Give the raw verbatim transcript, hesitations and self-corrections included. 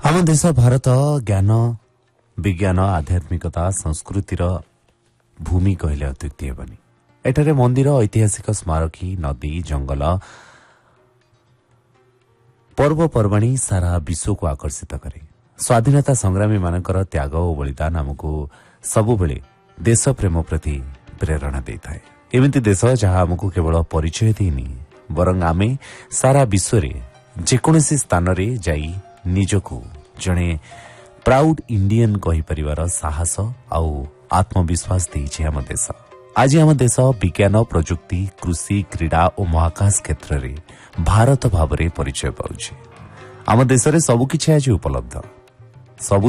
ଆମ ଦେଶ ଭାରତ ଜ୍ଞାନ ବିଜ୍ଞାନ ଆଧ୍ୟାତ୍ମିକତା ସଂସ୍କୃତିର ଭୂମି କହିଲେ ଅତ୍ୟୁକ୍ତି ହେବନି। ଏଠାରେ ମନ୍ଦିର ଐତିହାସିକ ସ୍ମାରକୀ ନଦୀ ଜଙ୍ଗଲ ପର୍ବପର୍ବାଣୀ ସାରା ବିଶ୍ୱକୁ ଆକର୍ଷିତ କରେ। ସ୍ୱାଧୀନତା ସଂଗ୍ରାମୀମାନଙ୍କର ତ୍ୟାଗ ଓ ବଳିଦାନ ଆମକୁ ସବୁବେଳେ ଦେଶ ପ୍ରେମ ପ୍ରତି ପ୍ରେରଣା ଦେଇଥାଏ। ଏମିତି ଦେଶ ଯାହା ଆମକୁ କେବଳ ପରିଚୟ ଦେଇନି ବରଂ ଆମେ ସାରା ବିଶ୍ୱରେ ଯେକୌଣସି ସ୍ଥାନରେ ଯାଇ ନିଜକୁ ଜଣେ ପ୍ରାଉଡ୍ ଇଣ୍ଡିଆନ୍ କହିପାରିବାର ସାହସ ଆଉ ଆତ୍ମବିଶ୍ୱାସ ଦେଇଛି ଆମ ଦେଶ। ଆଜି ଆମ ଦେଶ ବିଜ୍ଞାନ ପ୍ରଯୁକ୍ତି କୃଷି କ୍ରୀଡ଼ା ଓ ମହାକାଶ କ୍ଷେତ୍ରରେ ଭାରତ ଭାବରେ ପରିଚୟ ପାଉଛି। ଆମ ଦେଶରେ ସବୁକିଛି ଆଜି ଉପଲବ୍ଧ। ସବୁ